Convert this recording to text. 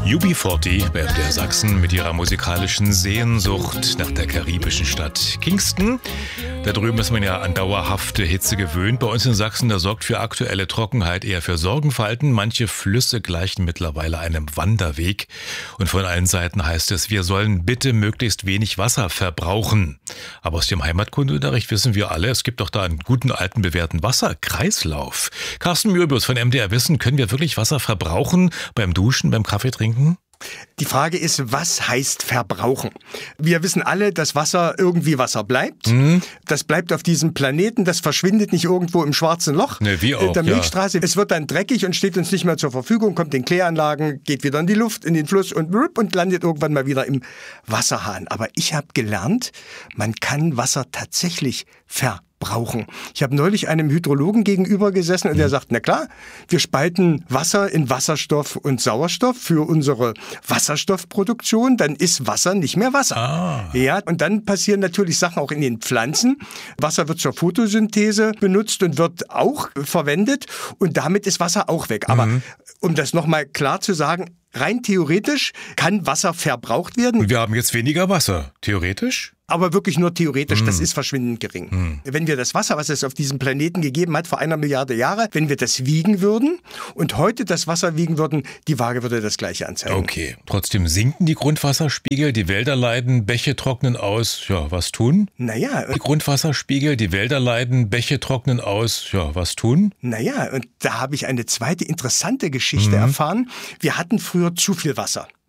UB40 bei MDR Sachsen mit ihrer musikalischen Sehnsucht nach der karibischen Stadt Kingston. Da drüben ist man ja an dauerhafte Hitze gewöhnt. Bei uns in Sachsen, da sorgt für aktuelle Trockenheit eher für Sorgenfalten. Manche Flüsse gleichen mittlerweile einem Wanderweg. Und von allen Seiten heißt es, wir sollen bitte möglichst wenig Wasser verbrauchen. Aber aus dem Heimatkundeunterricht wissen wir alle, es gibt doch da einen guten alten bewährten Wasserkreislauf. Carsten Möbius von MDR Wissen, können wir wirklich Wasser verbrauchen beim Duschen, beim Kaffee trinken? Die Frage ist, was heißt verbrauchen? Wir wissen alle, dass Wasser irgendwie Wasser bleibt. Das bleibt auf diesem Planeten, das verschwindet nicht irgendwo im schwarzen Loch der Milchstraße. Es wird dann dreckig und steht uns nicht mehr zur Verfügung, kommt in Kläranlagen, geht wieder in die Luft, in den Fluss und landet irgendwann mal wieder im Wasserhahn. Aber ich habe gelernt, man kann Wasser tatsächlich verbrauchen. Ich habe neulich einem Hydrologen gegenüber gesessen und der sagt, na klar, wir spalten Wasser in Wasserstoff und Sauerstoff für unsere Wasserstoffproduktion, dann ist Wasser nicht mehr Wasser. Ja, und dann passieren natürlich Sachen auch in den Pflanzen. Wasser wird zur Photosynthese benutzt und wird auch verwendet und damit ist Wasser auch weg. Aber um das nochmal klar zu sagen, rein theoretisch kann Wasser verbraucht werden. Und wir haben jetzt weniger Wasser, theoretisch? Aber wirklich nur theoretisch, das ist verschwindend gering. Wenn wir das Wasser, was es auf diesem Planeten gegeben hat vor 1 Milliarde Jahre, wenn wir das wiegen würden und heute das Wasser wiegen würden, die Waage würde das Gleiche anzeigen. Okay, trotzdem sinken die Grundwasserspiegel, die Wälder leiden, Bäche trocknen aus. Ja, was tun? Naja. Die Grundwasserspiegel, die Wälder leiden, Bäche trocknen aus. Ja, was tun? Naja, und da habe ich eine zweite interessante Geschichte erfahren. Wir hatten früher zu viel Wasser.